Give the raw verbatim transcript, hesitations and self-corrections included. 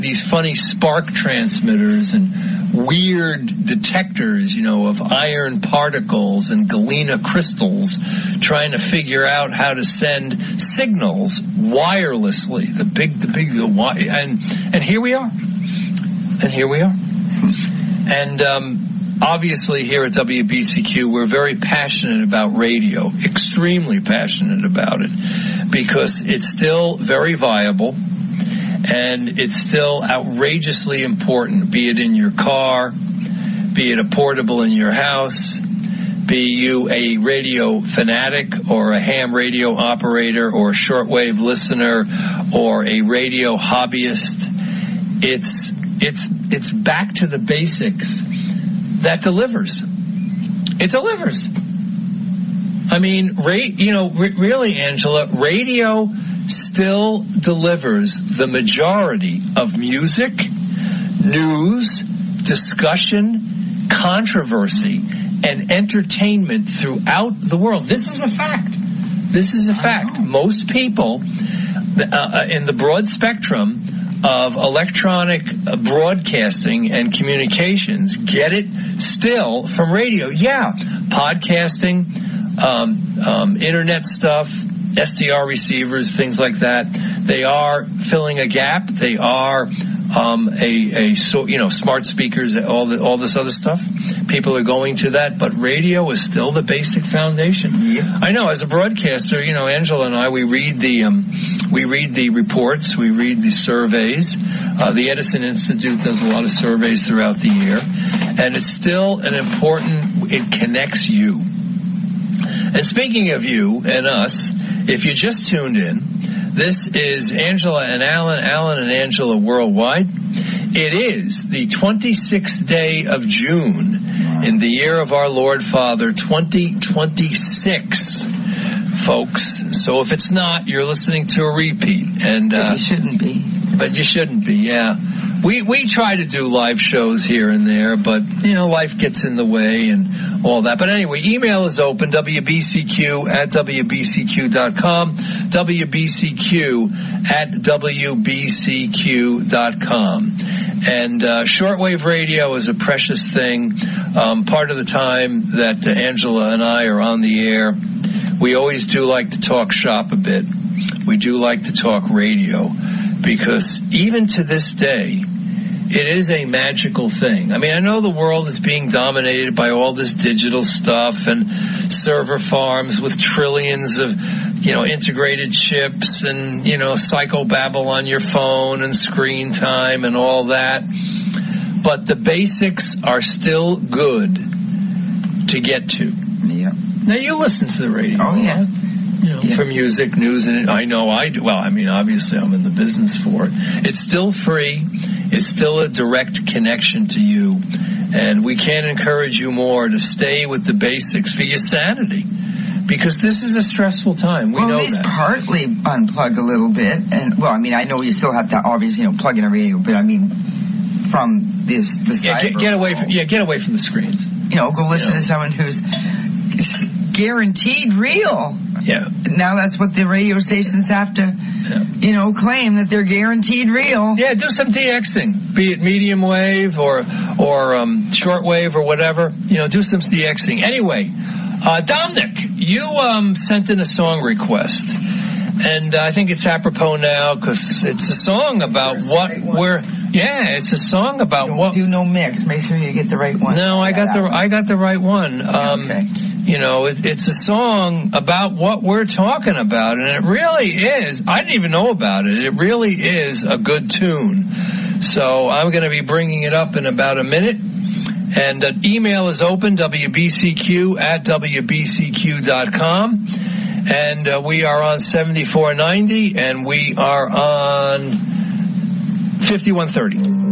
these funny spark transmitters and weird detectors, you know, of iron particles and galena crystals, trying to figure out how to send signals wirelessly. The big, the big, the wi- and and here we are, and here we are, and um, obviously here at W B C Q we're very passionate about radio, extremely passionate about it, because it's still very viable. And it's still outrageously important, be it in your car, be it a portable in your house, be you a radio fanatic or a ham radio operator or a shortwave listener or a radio hobbyist. It's, it's, it's back to the basics that delivers. It delivers. I mean, ra- you know, re- really, Angela, radio still delivers the majority of music, news, discussion, controversy, and entertainment throughout the world. This is a fact. This is a fact. Most people uh, in the broad spectrum of electronic broadcasting and communications get it still from radio. Yeah, podcasting, um, um, internet stuff, S D R receivers, things like that. They are filling a gap. They are um, a, a so you know smart speakers, all the, all this other stuff. People are going to that, but radio is still the basic foundation. Yeah. I know, as a broadcaster, you know, Angela and I, we read the um, we read the reports, we read the surveys. Uh, the Edison Institute does a lot of surveys throughout the year, and it's still an important. It connects you. And speaking of you and us, if you just tuned in, this is Angela and Alan, Alan and Angela Worldwide. It is the twenty-sixth day of June in the year of our Lord Father, twenty twenty-six, folks. So if it's not, you're listening to a repeat. And uh, you shouldn't be. But you shouldn't be, yeah. We we try to do live shows here and there, but, you know, life gets in the way and all that. But anyway, email is open, W B C Q at W B C Q dot com, W B C Q at W B C Q dot com. And uh, shortwave radio is a precious thing. Um, part of the time that uh, Angela and I are on the air, we always do like to talk shop a bit. We do like to talk radio, because even to this day, it is a magical thing. I mean, I know the world is being dominated by all this digital stuff and server farms with trillions of, you know, integrated chips and, you know, psychobabble on your phone and screen time and all that. But the basics are still good to get to. Yeah. Now, you listen to the radio. Oh, yeah. You know, yeah. For music, news, and I know I do. Well, I mean, obviously I'm in the business for it. It's still free. It's still a direct connection to you. And we can't encourage you more to stay with the basics for your sanity. Because this is a stressful time. We well, know at least that. partly unplug a little bit. And, well, I mean, I know you still have to obviously, you know, plug in a radio, but I mean, from this, the yeah, get, get away from, yeah, get away from the screens. You know, go listen you know. to someone who's guaranteed real. Yeah. Now that's what the radio stations have to, yeah. you know, claim, that they're guaranteed real. Yeah, do some DXing, be it medium wave or or um, short wave or whatever. You know, do some DXing. Anyway, uh, Dominic, you um, sent in a song request, and I think it's apropos now because it's a song about what we're. Yeah, it's a song about Don't what. Do no mix. Make sure you get the right one. No, I got the I got the right one. Um, okay. You know, it, it's a song about what we're talking about, and it really is. I didn't even know about it. It really is a good tune. So I'm going to be bringing it up in about a minute. And uh, email is open, W B C Q at W B C Q dot com. And uh, we are on seventy-four ninety, and we are on fifty-one thirty.